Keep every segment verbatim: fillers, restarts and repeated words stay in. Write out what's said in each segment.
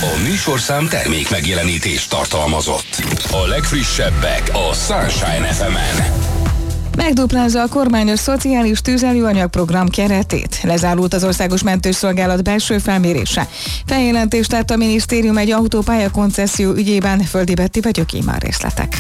A műsorszám termék megjelenítést tartalmazott. A legfrissebbek a Sunshine ef emen. Megduplázza a kormány a szociális tüzelőanyagprogram keretét. Lezárult az Országos Mentőszolgálat belső felmérése. Feljelentést tett a minisztérium egy autópálya koncesszió ügyében. Földi Betti vagyok, így már részletek.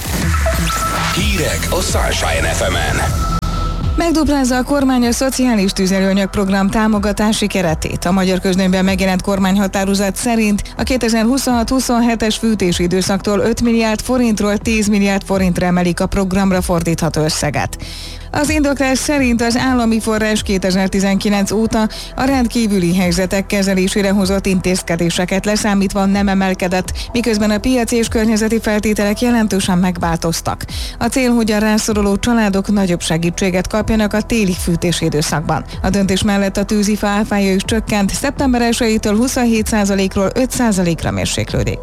Hírek a Sunshine ef emen. Megduplázza a kormány a szociális tüzelőanyagprogram támogatási keretét. A Magyar Közlönyben megjelent kormányhatározat szerint a kétezer-huszonhat huszonhetes fűtési időszaktól öt milliárd forintról tíz milliárd forintra emelik a programra fordítható összeget. Az indoklás szerint az állami forrás kétezer-tizenkilenc óta a rendkívüli helyzetek kezelésére hozott intézkedéseket leszámítva nem emelkedett, miközben a piaci és környezeti feltételek jelentősen megváltoztak. A cél, hogy a rászoruló családok nagyobb segítséget kapjanak a téli fűtési időszakban. A döntés mellett a tűzifa áfája is csökkent, szeptember elsejétől huszonhét százalékról öt százalékra mérséklődik.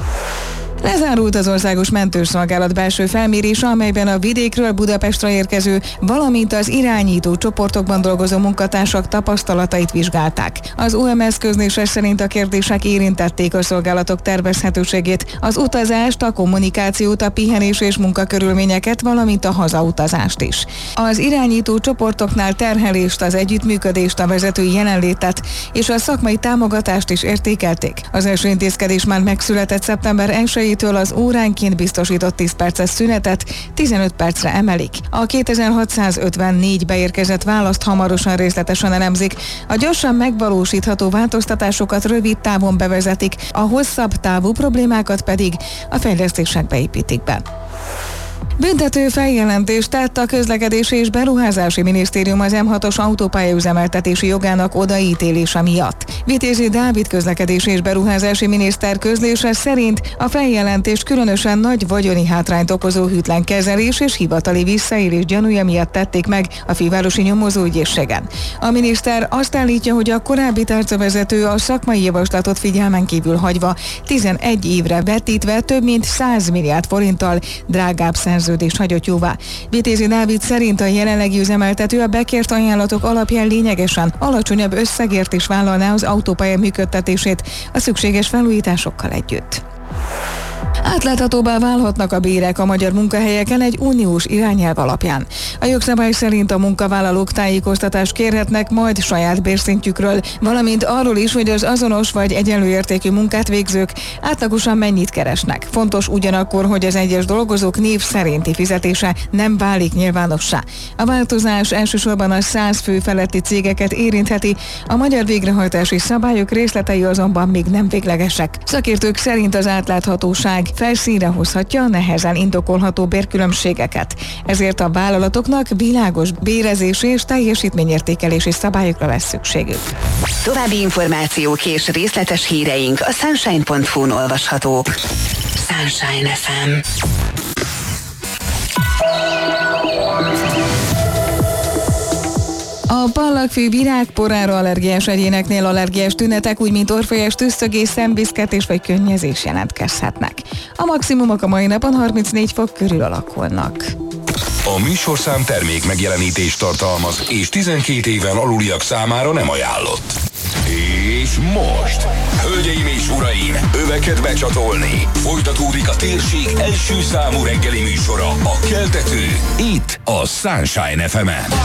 Lezárult az Országos Mentőszolgálat belső felmérése, amelyben a vidékről Budapestre érkező, valamint az irányító csoportokban dolgozó munkatársak tapasztalatait vizsgálták. Az o em es közlése szerint a kérdések érintették a szolgálatok tervezhetőségét, az utazást, a kommunikációt, a pihenés és munkakörülményeket, valamint a hazautazást is. Az irányító csoportoknál terhelést, az együttműködést, a vezetői jelenlétet és a szakmai támogatást is értékelték. Az első intézkedés már megszületett szeptember elsejétől az óránként biztosított tíz perces szünetet tizenöt percre emelik. A kétezer-hatszázötvennégy beérkezett választ hamarosan részletesen elemzik. A gyorsan megvalósítható változtatásokat rövid távon bevezetik, a hosszabb távú problémákat pedig a fejlesztésekbe építik be. Büntető feljelentést tett a Közlekedési és Beruházási Minisztérium az em hatos autópálya üzemeltetési jogának odaítélése miatt. Vitézi Dávid közlekedési és beruházási miniszter közlése szerint a feljelentést különösen nagy vagyoni hátrányt okozó hűtlen kezelés és hivatali visszaélés gyanúja miatt tették meg a fővárosi nyomozóügyészségen. A miniszter azt állítja, hogy a korábbi tárcavezető a szakmai javaslatot figyelmen kívül hagyva tizenegy évre vetítve több mint száz milliárd forinttal drágább szerződést hagyott jóvá. Vitézi Dávid szerint a jelenlegi üzemeltető a bekért ajánlatok alapján lényegesen alacsonyabb összegért is vállalná az autópálya működtetését a szükséges felújításokkal együtt. Átláthatóbbá válhatnak a bérek a magyar munkahelyeken egy uniós irányelv alapján. A jogszabály szerint a munkavállalók tájékoztatást kérhetnek majd saját bérszintjükről, valamint arról is, hogy az azonos vagy egyenlő értékű munkát végzők átlagosan mennyit keresnek. Fontos ugyanakkor, hogy az egyes dolgozók név szerinti fizetése nem válik nyilvánossá. A változás elsősorban a száz fő feletti cégeket érintheti, a magyar végrehajtási szabályok részletei azonban még nem véglegesek. Szakértők szerint az átláthatóság felszínre hozhatja a nehezen indokolható bérkülönbségeket. Ezért a vállalatoknak világos bérezési és teljesítményértékelési szabályokra lesz szükségük. További információk és részletes híreink a sunshine pont hu-n olvashatók. Sunshine ef em. A pallagfű virágporára allergiás egyéneknél allergiás tünetek, úgy mint orrfolyás, tüsszögés, szemviszketés vagy könnyezés jelentkezhetnek. A maximumok a mai napon harmincnégy fok körül alakulnak. A műsorszám termék megjelenítést tartalmaz, és tizenkét éven aluliak számára nem ajánlott. És most, hölgyeim és uraim, öveket becsatolni. Folytatódik a térség első számú reggeli műsora, a Keltető, itt a Sunshine ef emen.